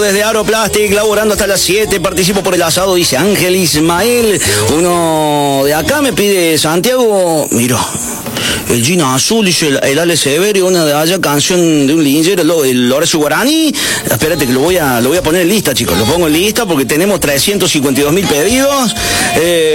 Desde Aeroplastic, laborando hasta las 7, participo por el asado, dice Ángel Ismael. Uno de acá me pide Santiago, mira, el jean azul, dice el Ale Severo, una de allá, canción de un linchero, el Horacio Guaraní. Espérate que lo voy a poner en lista, chicos, lo pongo en lista porque tenemos 352.000 pedidos.